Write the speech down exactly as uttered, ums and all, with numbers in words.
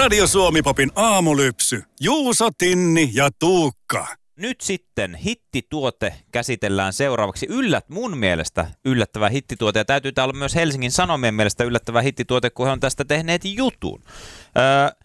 Radio Suomi-popin aamulypsy. Juuso, Tinni ja Tuukka. Nyt sitten hittituote käsitellään seuraavaksi. Yllät, mun mielestä yllättävä hittituote, ja täytyy täällä olla myös Helsingin Sanomien mielestä yllättävä hittituote, kun he on tästä tehneet jutun. Öö,